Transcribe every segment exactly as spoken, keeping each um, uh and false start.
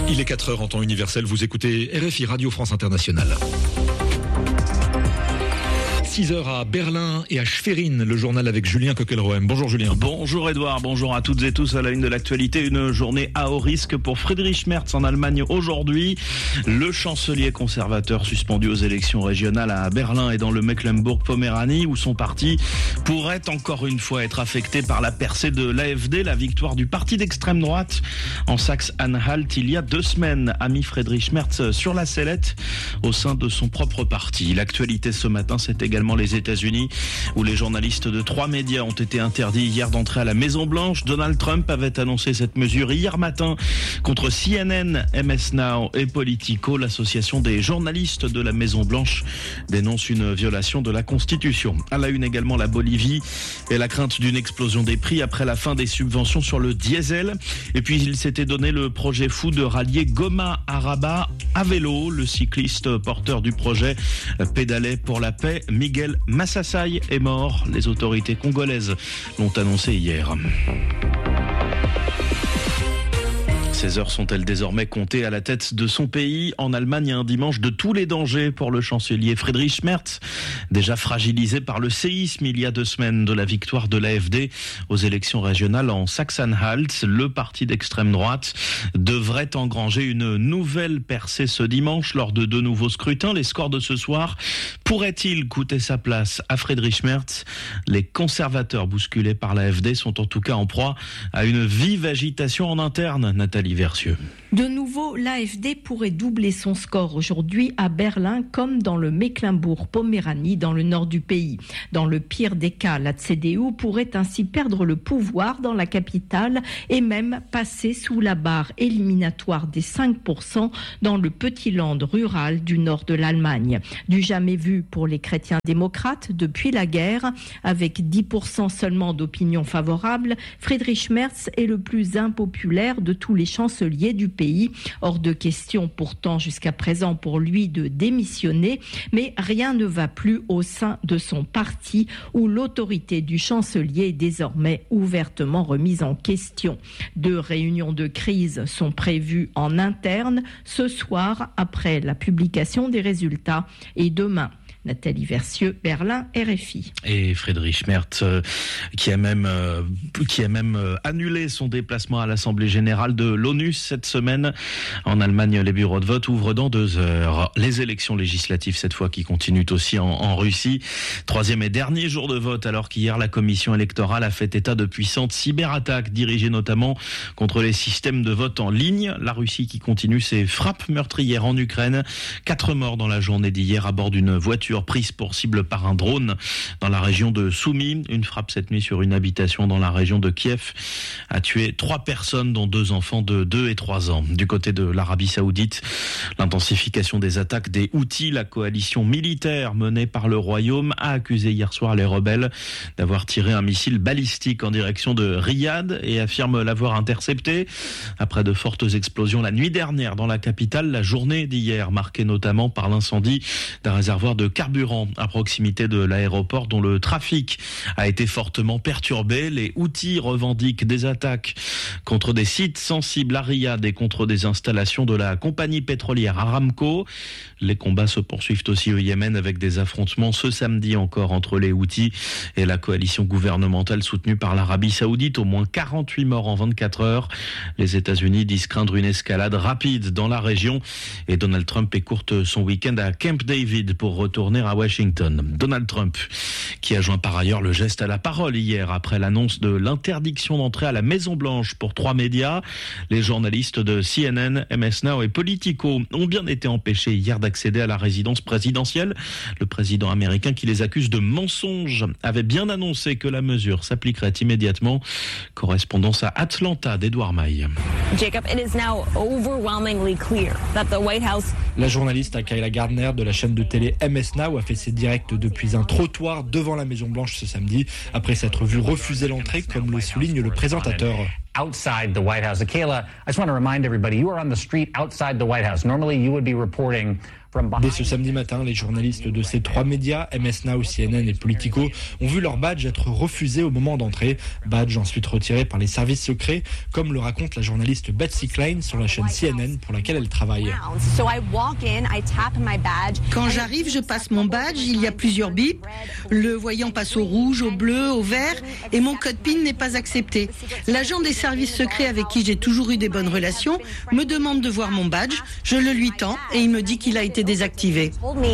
Il est quatre heures en temps universel, vous écoutez R F I Radio France Internationale. six heures à Berlin et à Schwerin, le journal avec Julien Coquelroem. Bonjour Julien. Bonjour Edouard, bonjour à toutes et tous. À la une de l'actualité, une journée à haut risque pour Friedrich Merz en Allemagne aujourd'hui. Le chancelier conservateur suspendu aux élections régionales à Berlin et dans le Mecklembourg-Poméranie, où son parti pourrait encore une fois être affecté par la percée de l'A F D, la victoire du parti d'extrême droite en Saxe-Anhalt il y a deux semaines, a mis Friedrich Merz sur la sellette au sein de son propre parti. L'actualité ce matin, c'est également les États-Unis, où les journalistes de trois médias ont été interdits hier d'entrer à la Maison-Blanche. Donald Trump avait annoncé cette mesure hier matin contre C N N, M S Now et Politico. L'association des journalistes de la Maison-Blanche dénonce une violation de la Constitution. À la une également, la Bolivie et la crainte d'une explosion des prix après la fin des subventions sur le diesel. Et puis il s'était donné le projet fou de rallier Goma à Rabat à vélo. Le cycliste porteur du projet pédalait pour la paix. Miguel Massassai est mort. Les autorités congolaises l'ont annoncé hier. Ces heures sont-elles désormais comptées à la tête de son pays? En Allemagne, un dimanche de tous les dangers pour le chancelier Friedrich Merz, déjà fragilisé par le séisme il y a deux semaines de la victoire de l'A F D aux élections régionales en Saxe-Anhalt. Le parti d'extrême droite devrait engranger une nouvelle percée ce dimanche lors de deux nouveaux scrutins. Les scores de ce soir pourraient-ils coûter sa place à Friedrich Merz? Les conservateurs bousculés par l'A F D sont en tout cas en proie à une vive agitation en interne. Nathalie Versieux. De nouveau, l'A F D pourrait doubler son score aujourd'hui à Berlin comme dans le Mecklembourg-Poméranie dans le nord du pays. Dans le pire des cas, la C D U pourrait ainsi perdre le pouvoir dans la capitale et même passer sous la barre éliminatoire des cinq pour cent dans le petit land rural du nord de l'Allemagne. Du jamais vu pour les chrétiens démocrates depuis la guerre. Avec dix pour cent seulement d'opinion favorable, Friedrich Merz est le plus impopulaire de tous les chanceliers du pays. Hors de question pourtant jusqu'à présent pour lui de démissionner, mais rien ne va plus au sein de son parti où l'autorité du chancelier est désormais ouvertement remise en question. Deux réunions de crise sont prévues en interne ce soir après la publication des résultats et demain. Nathalie Versieux, Berlin, R F I. Et Friedrich Merz, euh, qui a même, euh, qui a même euh, annulé son déplacement à l'Assemblée Générale de l'ONU cette semaine. En Allemagne, les bureaux de vote ouvrent dans deux heures. Les élections législatives, cette fois, qui continuent aussi en, en Russie. Troisième et dernier jour de vote, alors qu'hier, la commission électorale a fait état de puissantes cyberattaques, dirigées notamment contre les systèmes de vote en ligne. La Russie qui continue ses frappes meurtrières en Ukraine. Quatre morts dans la journée d'hier à bord d'une voiture prise pour cible par un drone dans la région de Soumy. Une frappe cette nuit sur une habitation dans la région de Kiev a tué trois personnes, dont deux enfants de deux et trois ans. Du côté de l'Arabie Saoudite, l'intensification des attaques des Houthis, la coalition militaire menée par le Royaume, a accusé hier soir les rebelles d'avoir tiré un missile balistique en direction de Riyad et affirme l'avoir intercepté. Après de fortes explosions la nuit dernière dans la capitale, la journée d'hier marquée notamment par l'incendie d'un réservoir de carburant à proximité de l'aéroport dont le trafic a été fortement perturbé. Les Houthis revendiquent des attaques contre des sites sensibles à Riyad et contre des installations de la compagnie pétrolière Aramco. Les combats se poursuivent aussi au Yémen avec des affrontements ce samedi encore entre les Houthis et la coalition gouvernementale soutenue par l'Arabie Saoudite. Au moins quarante-huit morts en vingt-quatre heures. Les États-Unis disent craindre une escalade rapide dans la région et Donald Trump écourte son week-end à Camp David pour retourner à Washington. Donald Trump, qui a joint par ailleurs le geste à la parole hier après l'annonce de l'interdiction d'entrée à la Maison-Blanche pour trois médias. Les journalistes de C N N, M S Now et Politico ont bien été empêchés hier d'accéder à la résidence présidentielle. Le président américain, qui les accuse de mensonges, avait bien annoncé que la mesure s'appliquerait immédiatement. Correspondance à Atlanta d'Edouard Maille. Jacob, it is now overwhelmingly clear that the White House... La journaliste Kayla Gardner de la chaîne de télé M S Now a fait ses directs depuis un trottoir devant la Maison-Blanche ce samedi, après s'être vu refuser l'entrée, comme le souligne le présentateur. Outside the White House. Kayla, I just want to remind everybody, you are on the street outside the White House. Normally you would be reporting Dès ce samedi matin, les journalistes de ces trois médias, M S Now, C N N et Politico, ont vu leur badge être refusé au moment d'entrée. Badge ensuite retiré par les services secrets, comme le raconte la journaliste Betsy Klein sur la chaîne C N N pour laquelle elle travaille. Quand j'arrive, je passe mon badge, il y a plusieurs bips. Le voyant passe au rouge, au bleu, au vert et mon code PIN n'est pas accepté. L'agent des services secrets avec qui j'ai toujours eu des bonnes relations me demande de voir mon badge, je le lui tends et il me dit qu'il a été désactivé.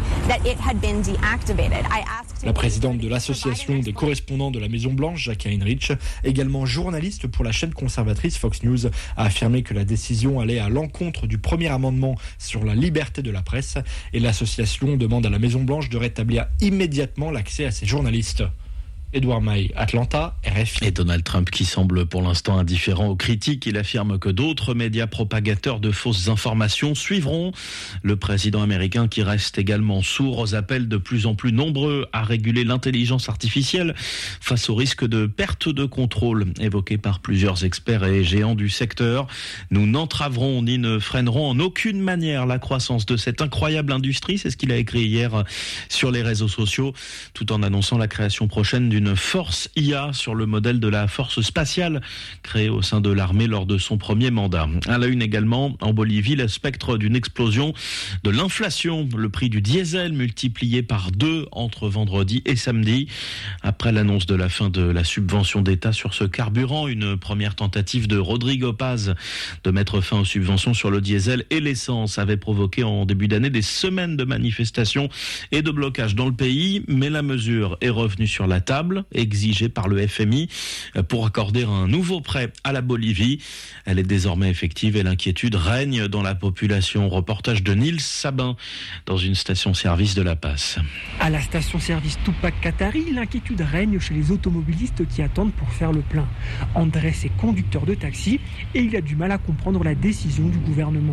La présidente de l'association des correspondants de la Maison-Blanche, Jackie Heinrich, également journaliste pour la chaîne conservatrice Fox News, a affirmé que la décision allait à l'encontre du premier amendement sur la liberté de la presse et l'association demande à la Maison-Blanche de rétablir immédiatement l'accès à ses journalistes. Édouard Maille, Atlanta, R F I. Et Donald Trump qui semble pour l'instant indifférent aux critiques. Il affirme que d'autres médias propagateurs de fausses informations suivront. Le président américain qui reste également sourd aux appels de plus en plus nombreux à réguler l'intelligence artificielle face au risque de perte de contrôle évoqué par plusieurs experts et géants du secteur. Nous n'entraverons ni ne freinerons en aucune manière la croissance de cette incroyable industrie. C'est ce qu'il a écrit hier sur les réseaux sociaux, tout en annonçant la création prochaine d'une une force I A sur le modèle de la force spatiale créée au sein de l'armée lors de son premier mandat. À la une également, en Bolivie, le spectre d'une explosion de l'inflation. Le prix du diesel multiplié par deux entre vendredi et samedi. Après l'annonce de la fin de la subvention d'État sur ce carburant, une première tentative de Rodrigo Paz de mettre fin aux subventions sur le diesel et l'essence avait provoqué en début d'année des semaines de manifestations et de blocages dans le pays. Mais la mesure est revenue sur la table, exigée par le F M I pour accorder un nouveau prêt à la Bolivie. Elle est désormais effective et l'inquiétude règne dans la population. Reportage de Nils Sabin dans une station-service de La Paz. À la station-service Tupac Katari, l'inquiétude règne chez les automobilistes qui attendent pour faire le plein. Andrés est conducteur de taxi et il a du mal à comprendre la décision du gouvernement.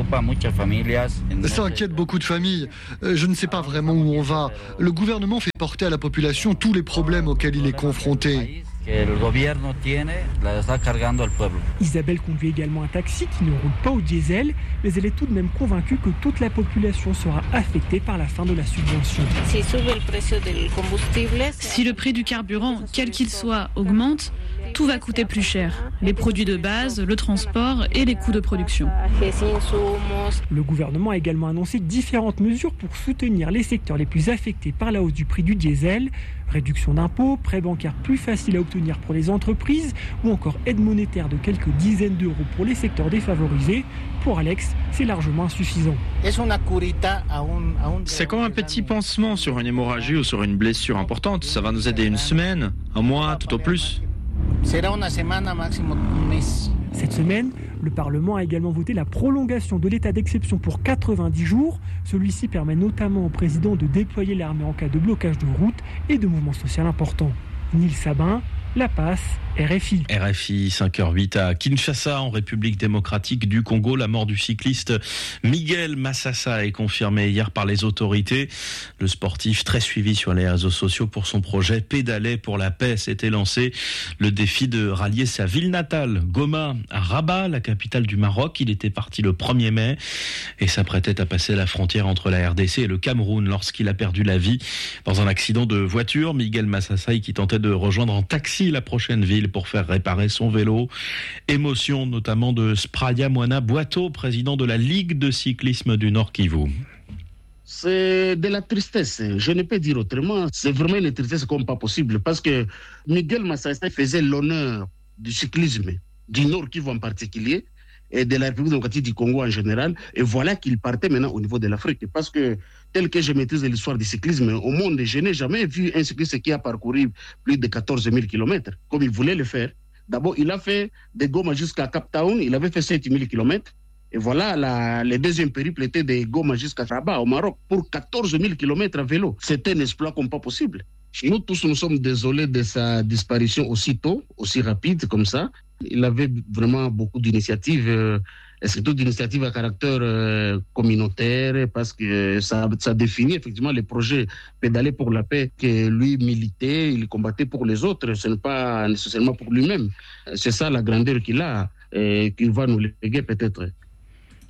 Ça inquiète beaucoup de familles. Je ne sais pas vraiment où on va. Le gouvernement fait porter à la population tous les problèmes auxquels il est confronté. Isabelle conduit également un taxi qui ne roule pas au diesel, mais elle est tout de même convaincue que toute la population sera affectée par la fin de la subvention. Si le prix du carburant, quel qu'il soit, augmente, tout va coûter plus cher. Les produits de base, le transport et les coûts de production. Le gouvernement a également annoncé différentes mesures pour soutenir les secteurs les plus affectés par la hausse du prix du diesel. Réduction d'impôts, prêts bancaires plus faciles à obtenir pour les entreprises ou encore aide monétaire de quelques dizaines d'euros pour les secteurs défavorisés. Pour Alex, c'est largement insuffisant. C'est comme un petit pansement sur une hémorragie ou sur une blessure importante. Ça va nous aider une semaine, un mois, tout au plus. Cette semaine, le Parlement a également voté la prolongation de l'état d'exception pour quatre-vingt-dix jours. Celui-ci permet notamment au président de déployer l'armée en cas de blocage de route et de mouvements sociaux importants. Nils Sabin, La Paz, R F I. R F I, cinq heures huit à Kinshasa, en République démocratique du Congo. La mort du cycliste Miguel Massassa est confirmée hier par les autorités. Le sportif, très suivi sur les réseaux sociaux pour son projet Pédaler pour la paix, s'était lancé le défi de rallier sa ville natale, Goma, à Rabat, la capitale du Maroc. Il était parti le premier mai et s'apprêtait à passer la frontière entre la R D C et le Cameroun lorsqu'il a perdu la vie dans un accident de voiture. Miguel Massassa, qui tentait de rejoindre en taxi la prochaine ville pour faire réparer son vélo. Émotion notamment de Spraya Moana Boito, président de la Ligue de cyclisme du Nord Kivu. C'est de la tristesse, je ne peux dire autrement. C'est vraiment une tristesse comme pas possible parce que Miguel Massassa faisait l'honneur du cyclisme du Nord Kivu en particulier et de la République démocratique du Congo en général. Et voilà qu'il partait maintenant au niveau de l'Afrique. Parce que, tel que je maîtrise l'histoire du cyclisme, au monde, je n'ai jamais vu un cycliste qui a parcouru plus de quatorze mille kilomètres, comme il voulait le faire. D'abord, il a fait de Goma jusqu'à Cape Town, il avait fait sept mille kilomètres. Et voilà, la, le deuxième périple était de Goma jusqu'à Rabat, au Maroc, pour quatorze mille kilomètres à vélo. C'était un exploit comme pas possible. Nous tous, nous sommes désolés de sa disparition aussi tôt, aussi rapide comme ça. Il avait vraiment beaucoup d'initiatives, euh, et surtout d'initiatives à caractère euh, communautaire, parce que ça, ça définit effectivement les projets Pédaler pour la paix que lui militait, il combattait pour les autres, ce n'est pas nécessairement pour lui-même. C'est ça la grandeur qu'il a, et qu'il va nous léguer peut-être.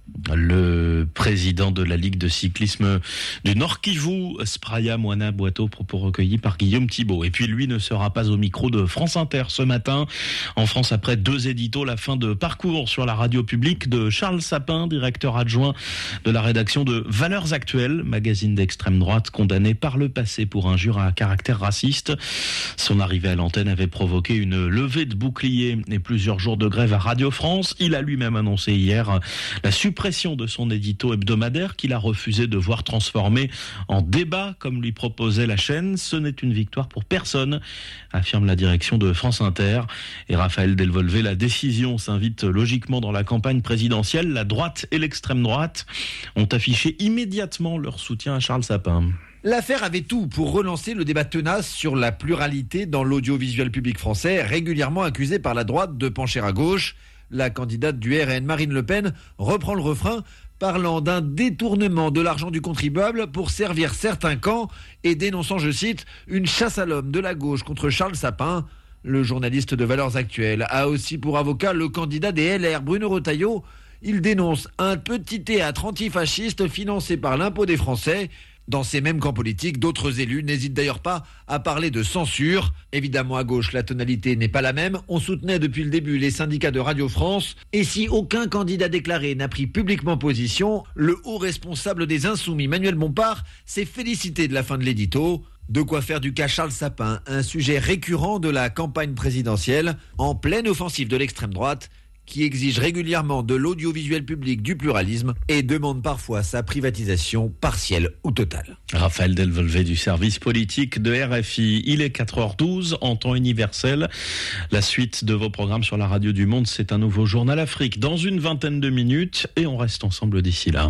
Le président de la Ligue de cyclisme du Nord Kivu, Spraya Moana Boito, propos recueillis par Guillaume Thibault. Et puis lui ne sera pas au micro de France Inter ce matin. En France, après deux éditos, la fin de parcours sur la radio publique de Charles Sapin, directeur adjoint de la rédaction de Valeurs Actuelles, magazine d'extrême droite condamné par le passé pour injure à caractère raciste. Son arrivée à l'antenne avait provoqué une levée de boucliers et plusieurs jours de grève à Radio France. Il a lui-même annoncé hier la suppression de son édito hebdomadaire qu'il a refusé de voir transformé en débat comme lui proposait la chaîne. Ce n'est une victoire pour personne, affirme la direction de France Inter. Et Raphaël Delvolvé, la décision s'invite logiquement dans la campagne présidentielle. La droite et l'extrême droite ont affiché immédiatement leur soutien à Charles Sapin. L'affaire avait tout pour relancer le débat tenace sur la pluralité dans l'audiovisuel public français, régulièrement accusé par la droite de pencher à gauche. La candidate du R N, Marine Le Pen, reprend le refrain, parlant d'un détournement de l'argent du contribuable pour servir certains camps et dénonçant, je cite, une chasse à l'homme de la gauche contre Charles Sapin. Le journaliste de Valeurs Actuelles a aussi pour avocat le candidat des L R, Bruno Retailleau. Il dénonce un petit théâtre antifasciste financé par l'impôt des Français. Dans ces mêmes camps politiques, d'autres élus n'hésitent d'ailleurs pas à parler de censure. Évidemment, à gauche, la tonalité n'est pas la même. On soutenait depuis le début les syndicats de Radio France. Et si aucun candidat déclaré n'a pris publiquement position, le haut responsable des Insoumis, Manuel Bompard, s'est félicité de la fin de l'édito. De quoi faire du cas Charles Sapin un sujet récurrent de la campagne présidentielle, en pleine offensive de l'extrême droite, qui exige régulièrement de l'audiovisuel public du pluralisme et demande parfois sa privatisation partielle ou totale. Raphaël Delvolvé du service politique de R F I. Il est quatre heures douze en temps universel. La suite de vos programmes sur la radio du Monde, c'est un nouveau journal Afrique dans une vingtaine de minutes et on reste ensemble d'ici là.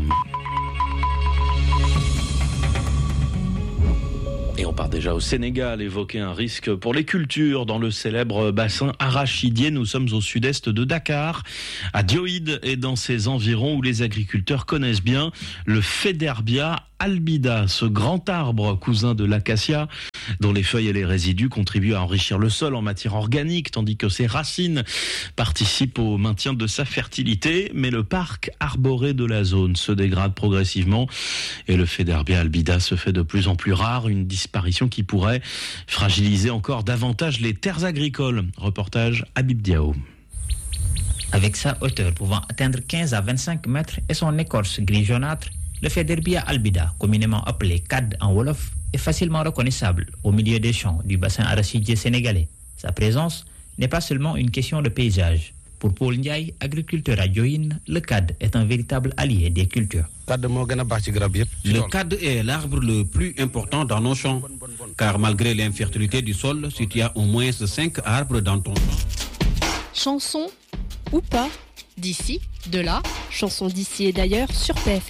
Et on part déjà au Sénégal, évoquer un risque pour les cultures dans le célèbre bassin arachidier. Nous sommes au sud-est de Dakar, à Dioïde et dans ces environs où les agriculteurs connaissent bien le Féderbia albida, ce grand arbre cousin de l'acacia, dont les feuilles et les résidus contribuent à enrichir le sol en matière organique, tandis que ses racines participent au maintien de sa fertilité. Mais le parc arboré de la zone se dégrade progressivement et le Féderbia albida se fait de plus en plus rare, une disparition qui pourrait fragiliser encore davantage les terres agricoles. Reportage Habib Diao. Avec sa hauteur pouvant atteindre quinze à vingt-cinq mètres et son écorce gris jaunâtre, le Féderbia albida, communément appelé cad en wolof, est facilement reconnaissable au milieu des champs du bassin arachidier sénégalais. Sa présence n'est pas seulement une question de paysage. Pour Paul Ndiaye, agriculteur à Diohine, le cad est un véritable allié des cultures. Le cad est l'arbre le plus important dans nos champs, car malgré l'infertilité du sol, si tu as au moins cinq arbres dans ton champ. Chanson ou pas, d'ici, de là, chanson d'ici et d'ailleurs sur P F M.